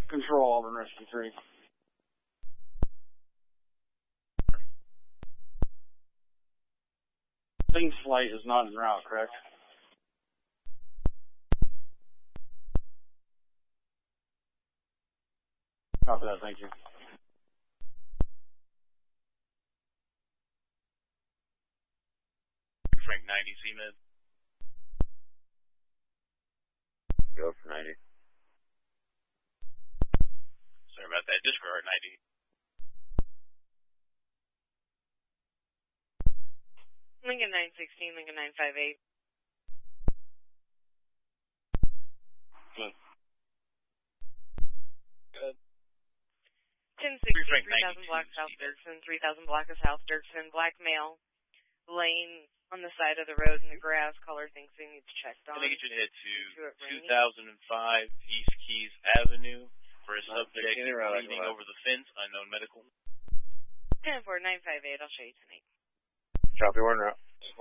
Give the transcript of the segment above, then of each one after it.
Control Auburn Rescue 3. Thing's flight is not en route, correct? Copy that, thank you. Frank 90, CMed. Go for 90. Sorry about that, disregard 90. Lincoln 916, Lincoln 958. Good. Good. 1060, 3000 block South Dirksen, 3000 block of South Dirksen, black male, laying on the side of the road in the grass, color thinks he needs checked on. I think you should head to 2005 East Keys Avenue for a subject leaning over the fence, unknown medical. 10-4-958, I'll show you tonight. Copy, we're en route.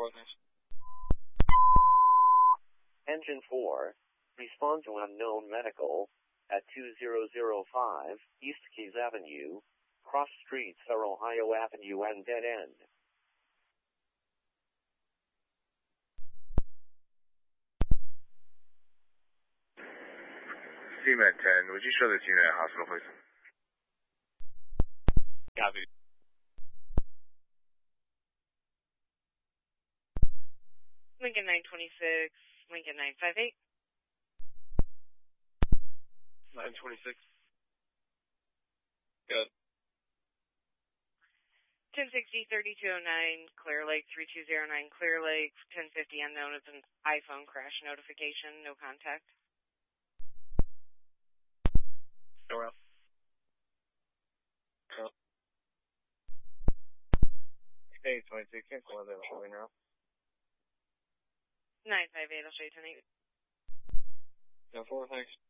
Engine 4, respond to unknown medical at 2005 East Keys Avenue, cross streets are Ohio Avenue and dead end. CMed 10, would you show this unit at hospital, please? Copy. Lincoln 926, Lincoln 958. 926. Good. 1060, 3209, Clear Lake, 3209, Clear Lake, 1050, unknown is an iPhone crash notification, no contact. Go out. Hey, 22, cancel that showing now. 958, I'll show you tonight. No, 4, thanks.